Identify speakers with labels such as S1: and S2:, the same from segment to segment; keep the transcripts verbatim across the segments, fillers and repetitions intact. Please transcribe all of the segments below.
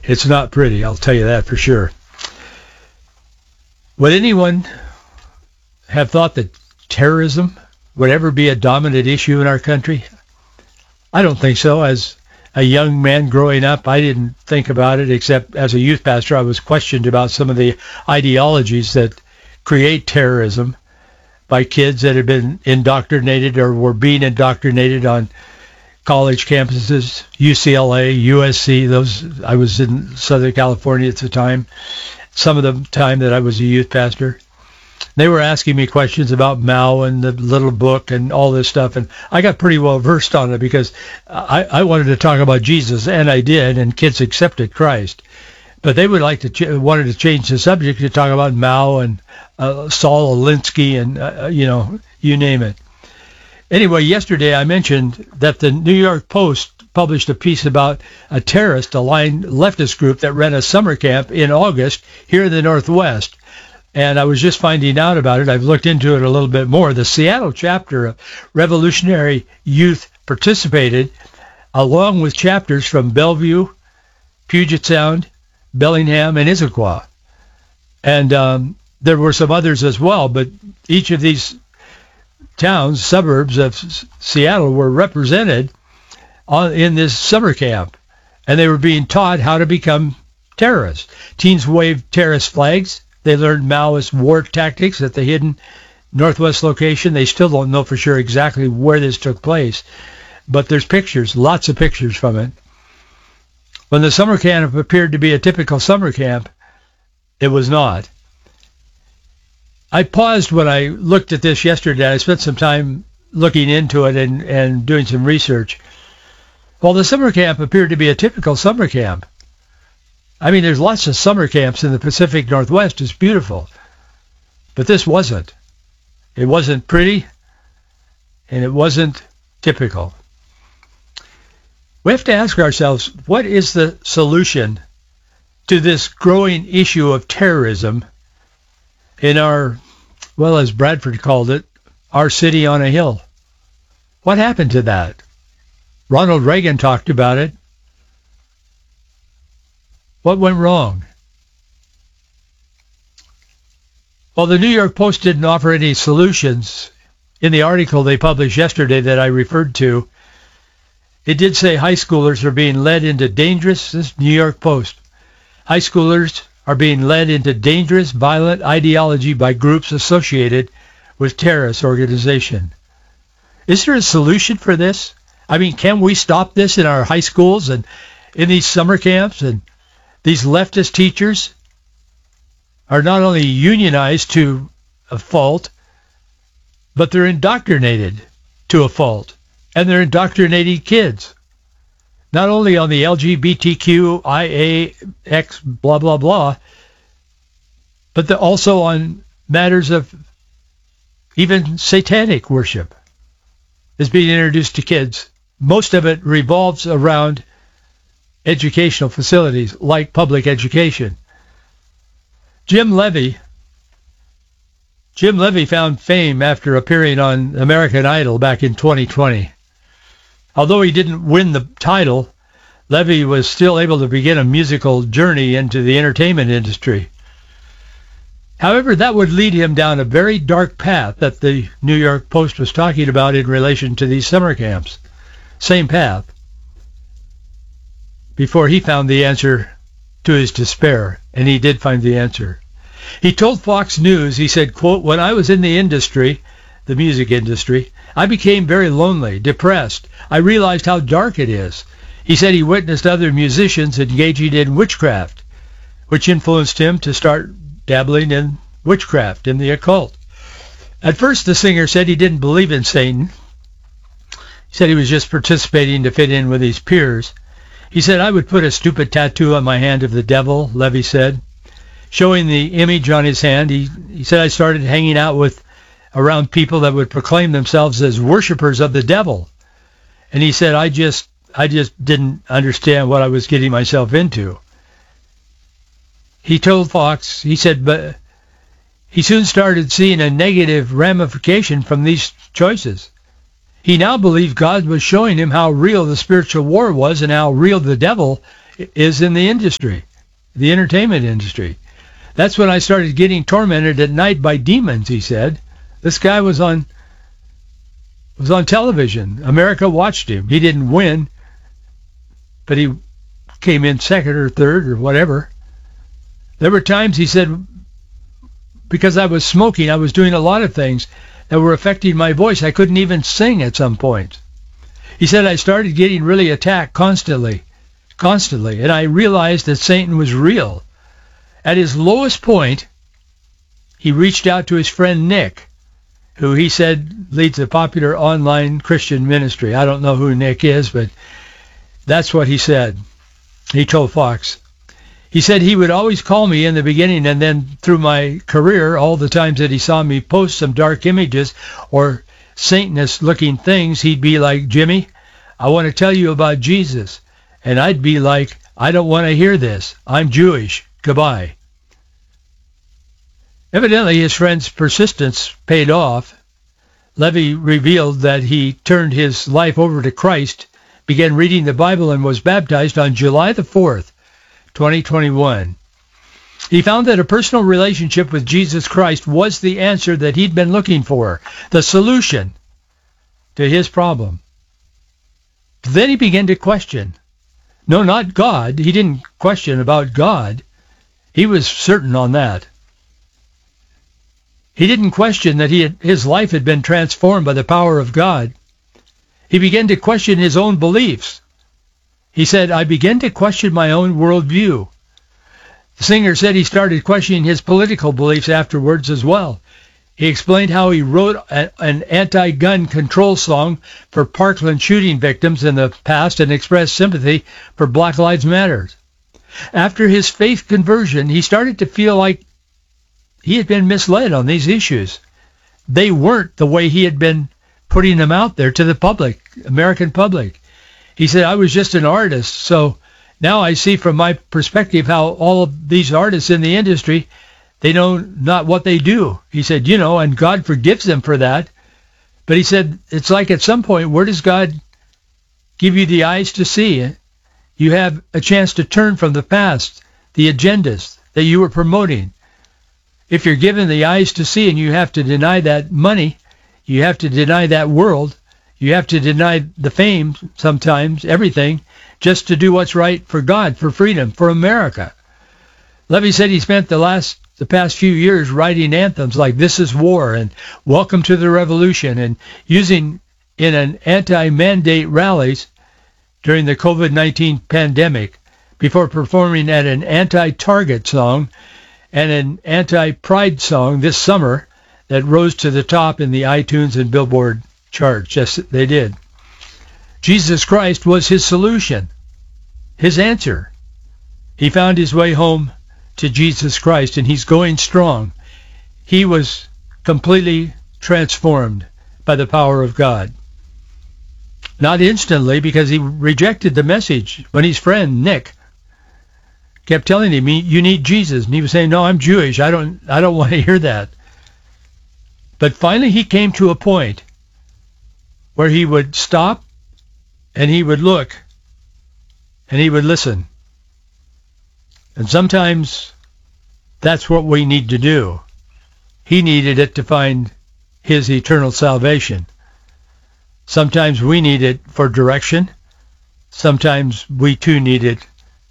S1: It's not pretty, I'll tell you that for sure. Would anyone have thought that terrorism would ever be a dominant issue in our country? I don't think so. As a young man growing up, I didn't think about it, except as a youth pastor, I was questioned about some of the ideologies that create terrorism by kids that had been indoctrinated or were being indoctrinated on college campuses, U C L A, U S C. Those I was in Southern California at the time, some of the time that I was a youth pastor. They were asking me questions about Mao and the little book and all this stuff, and I got pretty well versed on it because I, I wanted to talk about Jesus, and I did, and kids accepted Christ. But they would like to ch- wanted to change the subject to talk about Mao and uh, Saul Alinsky and uh, you know, you name it. Anyway, yesterday I mentioned that the New York Post published a piece about a terrorist-aligned leftist group that ran a summer camp in August here in the Northwest. And I was just finding out about it. I've looked into it a little bit more. The Seattle chapter of Revolutionary Youth participated, along with chapters from Bellevue, Puget Sound, Bellingham, and Issaquah. And um, there were some others as well, but each of these towns, suburbs of S- Seattle, were represented on, in this summer camp. And they were being taught how to become terrorists. Teens waved terrorist flags. They learned Maoist war tactics at the hidden Northwest location. They still don't know for sure exactly where this took place, but there's pictures, lots of pictures from it. When the summer camp appeared to be a typical summer camp, it was not. I paused when I looked at this yesterday. I spent some time looking into it and, and doing some research. Well, the summer camp appeared to be a typical summer camp. I mean, there's lots of summer camps in the Pacific Northwest. It's beautiful. But this wasn't. It wasn't pretty, and it wasn't typical. We have to ask ourselves, what is the solution to this growing issue of terrorism in our, well, as Bradford called it, our city on a hill? What happened to that? Ronald Reagan talked about it. What went wrong? Well, the New York Post didn't offer any solutions in the article they published yesterday that I referred to. It did say high schoolers are being led into dangerous, this is New York Post, high schoolers are being led into dangerous, violent ideology by groups associated with terrorist organization. Is there a solution for this? I mean, can we stop this in our high schools and in these summer camps? And these leftist teachers are not only unionized to a fault, but they're indoctrinated to a fault. And they're indoctrinating kids. Not only on the L G B T Q I A X blah, blah, blah, but the, also on matters of even satanic worship is being introduced to kids. Most of it revolves around educational facilities like public education. Jim Levy, Jim Levy found fame after appearing on American Idol back in twenty twenty. Although he didn't win the title, Levy was still able to begin a musical journey into the entertainment industry. However, that would lead him down a very dark path that the New York Post was talking about in relation to these summer camps. Same path. Before he found the answer to his despair, and he did find the answer. He told Fox News, he said, quote, "When I was in the industry, the music industry, I became very lonely, depressed. I realized how dark it is." He said he witnessed other musicians engaging in witchcraft, which influenced him to start dabbling in witchcraft, in the occult. At first, the singer said he didn't believe in Satan. He said he was just participating to fit in with his peers. He said, "I would put a stupid tattoo on my hand of the devil," Levy said. Showing the image on his hand, he, he said, "I started hanging out with around people that would proclaim themselves as worshipers of the devil." And he said, I just I just didn't understand what I was getting myself into. He told Fox, he said, but he soon started seeing a negative ramification from these choices. He now believed God was showing him how real the spiritual war was and how real the devil is in the industry, the entertainment industry. That's when I started getting tormented at night by demons, he said. This guy was on was on television. America watched him. He didn't win, but he came in second or third or whatever. There were times, he said, because I was smoking, I was doing a lot of things that were affecting my voice. I couldn't even sing at some point. He said I started getting really attacked constantly, constantly, and I realized that Satan was real. At his lowest point, he reached out to his friend Nick, who he said leads a popular online Christian ministry. I don't know who Nick is, but that's what he said. He told Fox. He said he would always call me in the beginning, and then through my career, all the times that he saw me post some dark images or Satanist-looking things, he'd be like, Jimmy, I want to tell you about Jesus. And I'd be like, I don't want to hear this. I'm Jewish. Goodbye. Evidently, his friend's persistence paid off. Levy revealed that he turned his life over to Christ, began reading the Bible, and was baptized on July the fourth, twenty twenty-one. He found that a personal relationship with Jesus Christ was the answer that he'd been looking for, the solution to his problem. Then he began to question. No, not God. He didn't question about God. He was certain on that. He didn't question that he had, his life had been transformed by the power of God. He began to question his own beliefs. He said, I began to question my own worldview. The singer said he started questioning his political beliefs afterwards as well. He explained how he wrote a, an anti-gun control song for Parkland shooting victims in the past and expressed sympathy for Black Lives Matter. After his faith conversion, he started to feel like he had been misled on these issues. They weren't the way he had been putting them out there to the public, American public. He said, I was just an artist, so now I see from my perspective how all of these artists in the industry, they know not what they do. He said, you know, and God forgives them for that. But he said, it's like at some point, where does God give you the eyes to see? You have a chance to turn from the past, the agendas that you were promoting. If you're given the eyes to see and you have to deny that money, you have to deny that world, you have to deny the fame sometimes, everything, just to do what's right for God, for freedom, for America. Levy said he spent the last, the past few years writing anthems like This is War and Welcome to the Revolution, and using in an anti-mandate rallies during the covid nineteen pandemic before performing at an anti-Target song and an anti-Pride song this summer that rose to the top in the iTunes and Billboard charts. Yes, they did. Jesus Christ was his solution, his answer. He found his way home to Jesus Christ, and he's going strong. He was completely transformed by the power of God. Not instantly, because he rejected the message when his friend, Nick, kept telling him, you need Jesus. And he was saying, no, I'm Jewish. I don't, I don't want to hear that. But finally he came to a point where he would stop and he would look and he would listen. And sometimes that's what we need to do. He needed it to find his eternal salvation. Sometimes we need it for direction. Sometimes we too need it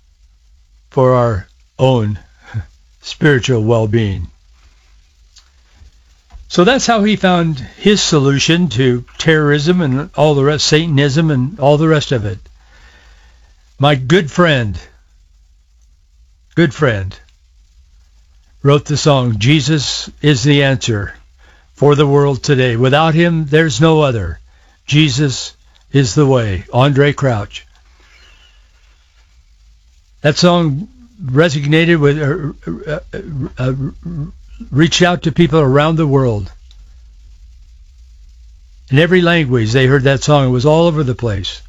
S1: for our own spiritual well-being. So that's how he found his solution to terrorism and all the rest, Satanism and all the rest of it. My good friend, good friend, wrote the song, Jesus is the answer for the world today. Without him, there's no other. Jesus is the way. Andre Crouch. That song resonated with, uh, uh, uh, reached out to people around the world. In every language, they heard that song. It was all over the place.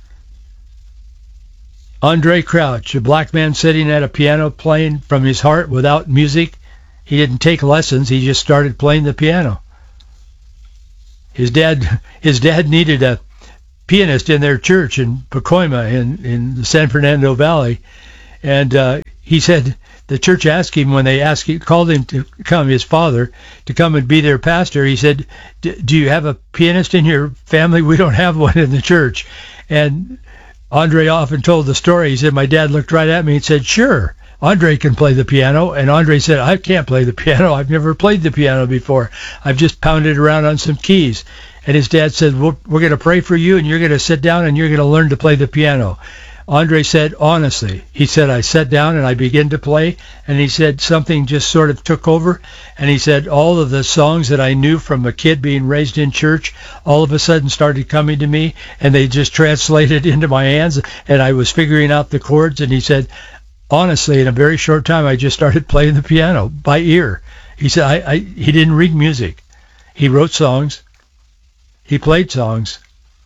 S1: Andre Crouch, a black man sitting at a piano playing from his heart without music. He didn't take lessons. He just started playing the piano. His dad, his dad needed a pianist in their church in Pacoima in, in the San Fernando Valley. And uh, he said the church asked him when they asked him, called him to come, his father, to come and be their pastor. He said, do you have a pianist in your family? We don't have one in the church. And Andre often told the story. He said, my dad looked right at me and said, sure, Andre can play the piano. And Andre said, I can't play the piano. I've never played the piano before. I've just pounded around on some keys. And his dad said, well, we're going to pray for you, and you're going to sit down and you're going to learn to play the piano. Andre said, honestly, he said, I sat down and I began to play, and he said something just sort of took over, and he said all of the songs that I knew from a kid being raised in church all of a sudden started coming to me, and they just translated into my hands, and I was figuring out the chords, and he said, honestly, in a very short time, I just started playing the piano by ear. He said, I, I he didn't read music. He wrote songs. He played songs.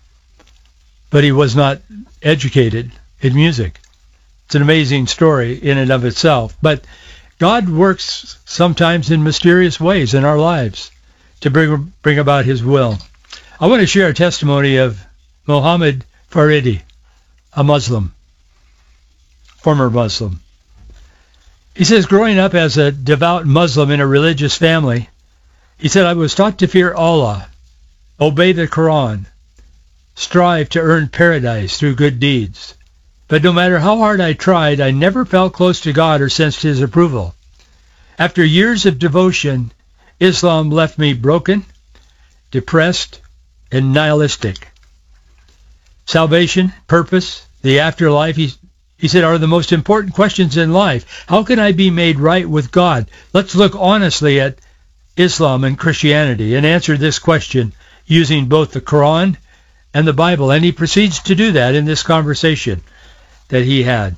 S1: But he was not educated in music. It's an amazing story in and of itself. But God works sometimes in mysterious ways in our lives to bring bring about his will. I want to share a testimony of Mohammed Faridi, a Muslim, former Muslim. He says, growing up as a devout Muslim in a religious family, he said, I was taught to fear Allah, obey the Quran, strive to earn paradise through good deeds. But no matter how hard I tried, I never felt close to God or sensed his approval. After years of devotion, Islam left me broken, depressed, and nihilistic. Salvation, purpose, the afterlife, he, he said, are the most important questions in life. How can I be made right with God? Let's look honestly at Islam and Christianity and answer this question using both the Quran and the Bible. And he proceeds to do that in this conversation that he had.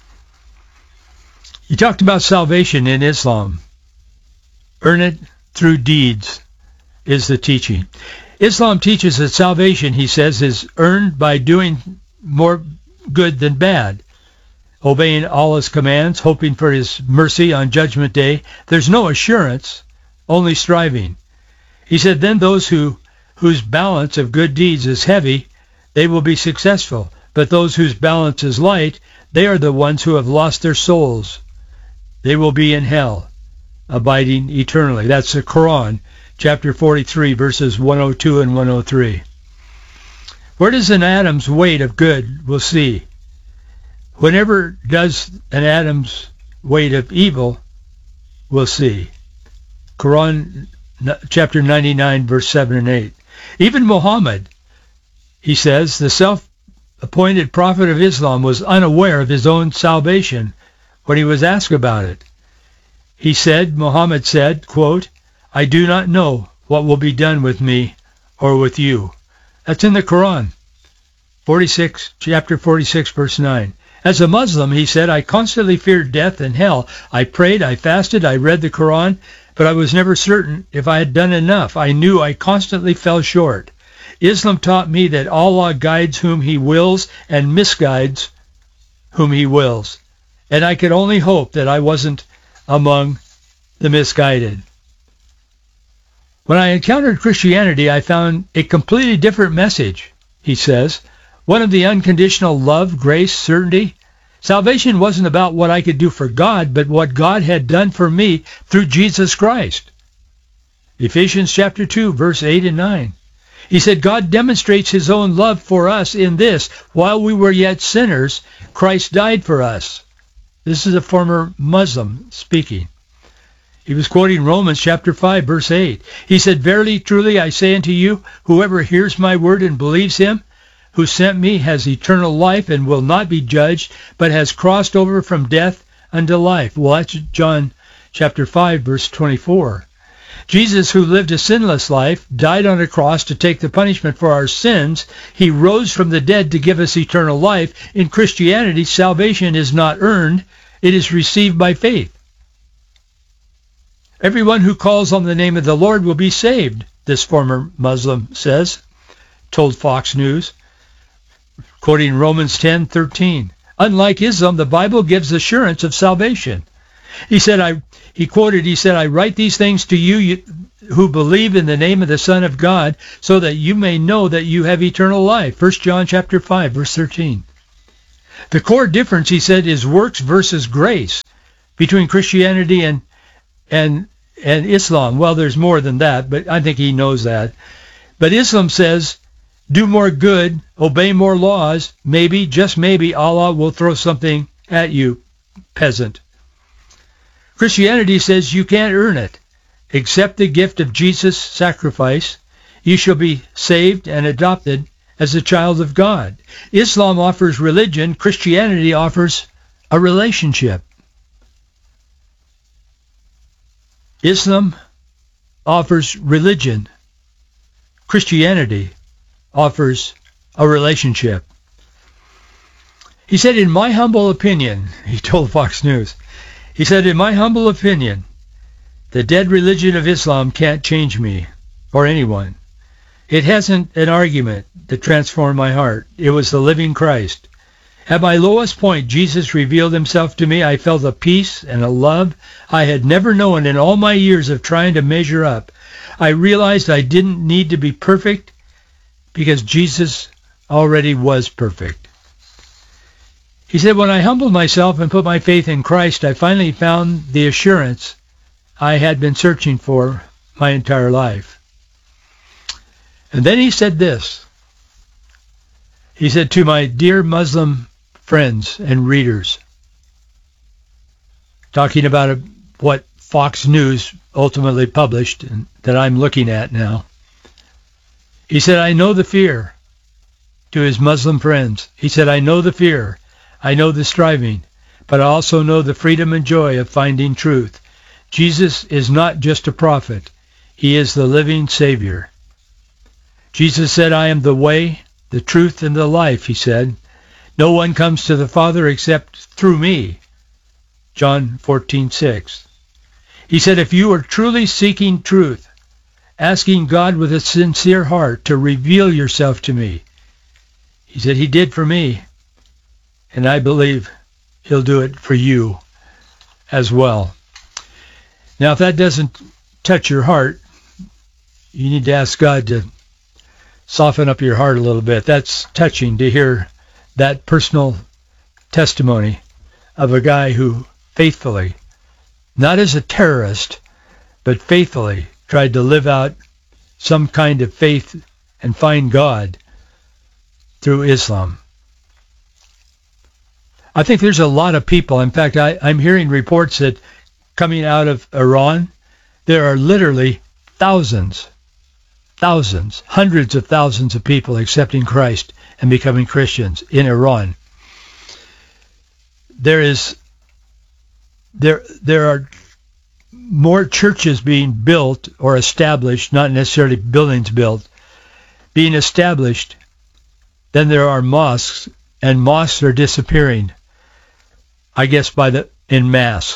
S1: He talked about salvation in Islam. Earn it through deeds is the teaching. Islam teaches that salvation, he says, is earned by doing more good than bad, obeying Allah's commands, hoping for his mercy on Judgment Day. There's no assurance, only striving. He said, then those who whose balance of good deeds is heavy, they will be successful. But those whose balance is light, they are the ones who have lost their souls. They will be in hell, abiding eternally. That's the Quran, chapter forty-three, verses one oh two and one oh three. Where does an atom's weight of good? We'll see. Whenever does an atom's weight of evil? We'll see. Quran, chapter ninety-nine, verse seven and eight. Even Muhammad, he says, the self-appointed prophet of Islam, was unaware of his own salvation when he was asked about it. He said, Muhammad said, quote, I do not know what will be done with me or with you. That's in the Quran, forty-six, chapter forty-six, verse nine. As a Muslim, he said, I constantly feared death and hell. I prayed, I fasted, I read the Quran, but I was never certain if I had done enough. I knew I constantly fell short. Islam taught me that Allah guides whom he wills and misguides whom he wills. And I could only hope that I wasn't among the misguided. When I encountered Christianity, I found a completely different message, he says. One of the unconditional love, grace, certainty. Salvation wasn't about what I could do for God, but what God had done for me through Jesus Christ. Ephesians chapter two, verse eight and nine. He said, God demonstrates his own love for us in this: while we were yet sinners, Christ died for us. This is a former Muslim speaking. He was quoting Romans chapter five, verse eight. He said, verily, truly, I say unto you, whoever hears my word and believes him who sent me has eternal life and will not be judged, but has crossed over from death unto life. Well, that's John chapter five, verse twenty-four. Jesus, who lived a sinless life, died on a cross to take the punishment for our sins. He rose from the dead to give us eternal life. In Christianity, salvation is not earned. It is received by faith. Everyone who calls on the name of the Lord will be saved, this former Muslim says, told Fox News, quoting Romans ten thirteen. Unlike Islam, the Bible gives assurance of salvation. He said, I, he quoted, he said, I write these things to you, you who believe in the name of the Son of God, so that you may know that you have eternal life. First John chapter five, verse thirteen. The core difference, he said, is works versus grace between Christianity and and and Islam. Well, there's more than that, but I think he knows that. But Islam says, do more good, obey more laws, maybe, just maybe, Allah will throw something at you, peasant. Christianity says you can't earn it. Accept the gift of Jesus' sacrifice. You shall be saved and adopted as a child of God. Islam offers religion. Christianity offers a relationship. Islam offers religion. Christianity offers a relationship. He said, in my humble opinion, he told Fox News, he said, in my humble opinion, the dead religion of Islam can't change me or anyone. It hasn't an argument that transformed my heart. It was the living Christ. At my lowest point, Jesus revealed himself to me. I felt a peace and a love I had never known in all my years of trying to measure up. I realized I didn't need to be perfect because Jesus already was perfect. He said, when I humbled myself and put my faith in Christ, I finally found the assurance I had been searching for my entire life. And then he said this. He said, to my dear Muslim friends and readers, talking about a, what Fox News ultimately published and that I'm looking at now. He said, I know the fear, to his Muslim friends. He said, I know the fear. I know the striving, but I also know the freedom and joy of finding truth. Jesus is not just a prophet. He is the living Savior. Jesus said, I am the way, the truth, and the life, he said. No one comes to the Father except through me. John fourteen six. He said, if you are truly seeking truth, asking God with a sincere heart to reveal yourself to me, he said, he did for me, and I believe he'll do it for you as well. Now, if that doesn't touch your heart, you need to ask God to soften up your heart a little bit. That's touching to hear that personal testimony of a guy who faithfully, not as a terrorist, but faithfully tried to live out some kind of faith and find God through Islam. I think there's a lot of people. In fact, I, I'm hearing reports that coming out of Iran, there are literally thousands, thousands, hundreds of thousands of people accepting Christ and becoming Christians in Iran. There is, there, there are more churches being built or established, not necessarily buildings built, being established than there are mosques, and mosques are disappearing, I guess, by the in mass.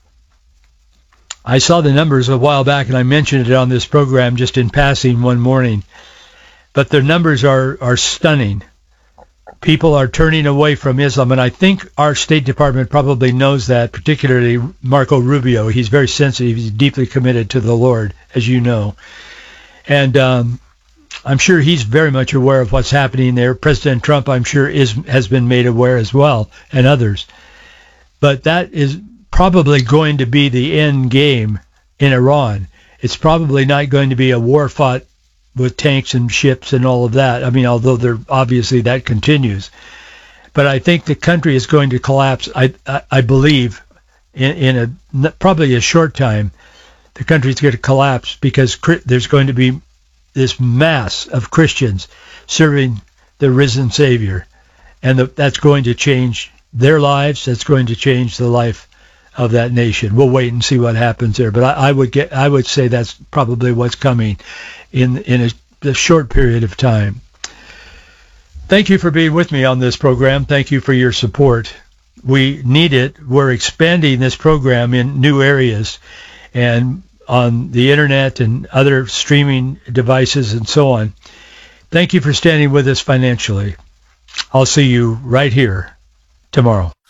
S1: I saw the numbers a while back, and I mentioned it on this program just in passing one morning. But the numbers are, are stunning. People are turning away from Islam, and I think our State Department probably knows that, particularly Marco Rubio. He's very sensitive. He's deeply committed to the Lord, as you know. And um, I'm sure he's very much aware of what's happening there. President Trump, I'm sure, is has been made aware as well, and others. But that is probably going to be the end game in Iran. It's probably not going to be a war fought with tanks and ships and all of that. I mean, although there obviously that continues. But I think the country is going to collapse, I I, I believe, in, in a probably a short time. The country's going to collapse because there's going to be this mass of Christians serving the risen Savior. And the, that's going to change their lives. That's going to change the life of that nation. We'll wait and see what happens there. But I, I would get, I would say that's probably what's coming in in a, a short period of time. Thank you for being with me on this program. Thank you for your support. We need it. We're expanding this program in new areas and on the internet and other streaming devices and so on. Thank you for standing with us financially. I'll see you right here tomorrow.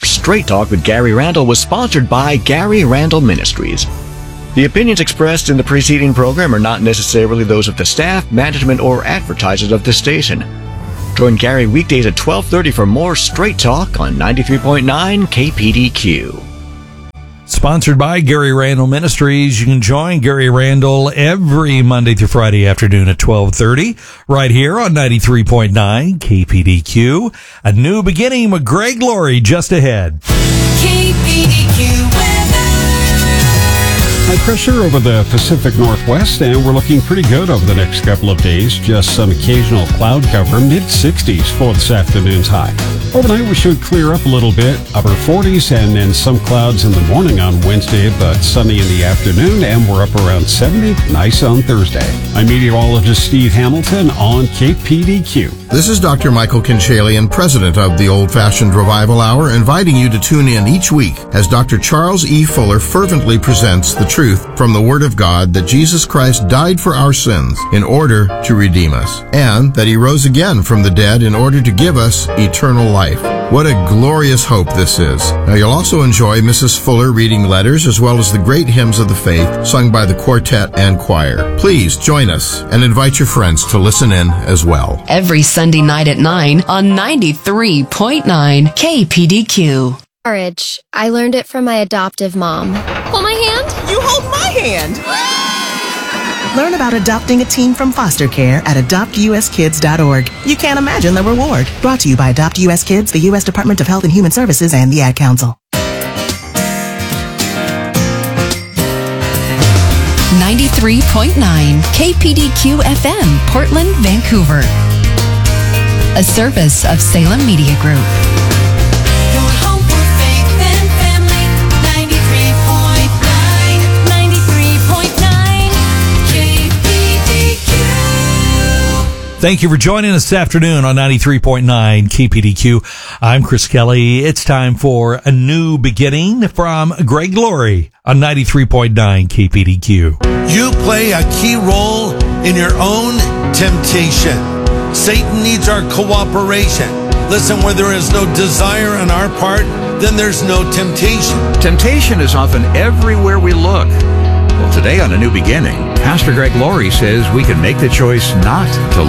S2: Straight Talk with Gary Randall was sponsored by Gary Randall Ministries. The opinions expressed in the preceding program are not necessarily those of the staff, management, or advertisers of this station. Join Gary weekdays at twelve thirty for more Straight Talk on ninety-three point nine K P D Q.
S3: Sponsored by Gary Randall Ministries. You can join Gary Randall every Monday through Friday afternoon at twelve thirty right here on ninety-three point nine K P D Q. A new beginning with Greg Laurie just ahead.
S4: K P D Q weather.
S5: High pressure over the Pacific Northwest, and we're looking pretty good over the next couple of days. Just some occasional cloud cover, mid sixties for this afternoon's high. Overnight, we should clear up a little bit, upper forties, and then some clouds in the morning on Wednesday, but sunny in the afternoon, and we're up around seventy. Nice on Thursday. I'm meteorologist Steve Hamilton on K P D Q.
S6: This is Doctor Michael Kinchalian, president of the Old Fashioned Revival Hour, inviting you to tune in each week as Doctor Charles E. Fuller fervently presents the truth from the Word of God that Jesus Christ died for our sins in order to redeem us, and that He rose again from the dead in order to give us eternal life. What a glorious hope this is. Now, you'll also enjoy Missus Fuller reading letters as well as the great hymns of the faith sung by the quartet and choir. Please join us and invite your friends to listen in as well.
S4: Every Sunday night at nine on ninety-three point nine K P D Q.
S7: Courage. I learned it from my adoptive mom. Hold my hand.
S8: You hold my hand. Learn about adopting a teen from foster care at adopt u s kids dot org. You can't imagine the reward. Brought to you by Adopt U S Kids, the U S Department of Health and Human Services, and the Ad Council.
S4: ninety-three point nine K P D Q F M, Portland, Vancouver. A service of Salem Media Group.
S9: Your home for faith and family, ninety-three point nine, ninety-three point nine K P D Q.
S3: Thank you for joining us this afternoon on ninety-three point nine K P D Q. I'm Chris Kelly. It's time for a new beginning from Greg Laurie on ninety-three point nine K P D Q.
S10: You play a key role in your own temptation. Satan needs our cooperation. Listen, where there is no desire on our part, then there's no temptation.
S11: Temptation is often everywhere we look. Well, today on A New Beginning, Pastor Greg Laurie says we can make the choice not to